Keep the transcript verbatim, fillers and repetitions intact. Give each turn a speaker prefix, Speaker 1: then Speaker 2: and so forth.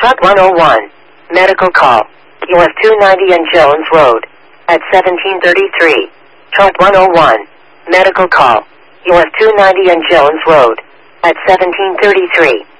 Speaker 1: Truck one oh one. Medical call. U S two ninety and Jones Road. At seventeen thirty-three. Truck one oh one. Medical call. U S two ninety and Jones Road. At seventeen thirty-three.